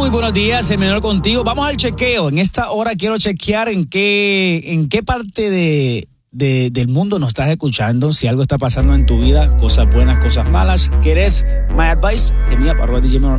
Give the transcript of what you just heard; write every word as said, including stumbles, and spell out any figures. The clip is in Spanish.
Muy buenos días, Emanuel contigo. Vamos al chequeo. En esta hora quiero chequear en qué, en qué parte de, de, del mundo nos estás escuchando, si algo está pasando en tu vida, cosas buenas, cosas malas. ¿Querés my advice? Hit me up, arroba D J